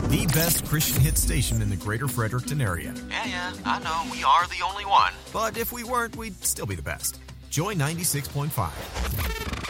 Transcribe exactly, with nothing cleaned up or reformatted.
the best Christian hit station in the greater Fredericton area. Yeah, yeah, I know. We are the only one. But if we weren't, we'd still be the best. Joy ninety-six point five.